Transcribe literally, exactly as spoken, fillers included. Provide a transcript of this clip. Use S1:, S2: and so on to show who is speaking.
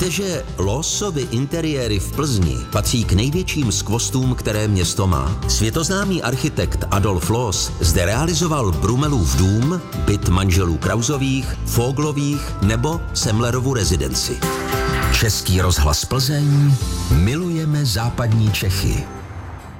S1: Víte, že Loosovy interiéry v Plzni patří k největším skvostům, které město má? Světoznámý architekt Adolf Loos zde realizoval Brumelův dům, byt manželů Krausových, Foglových nebo Semlerovu rezidenci. Český rozhlas Plzeň, milujeme západní Čechy.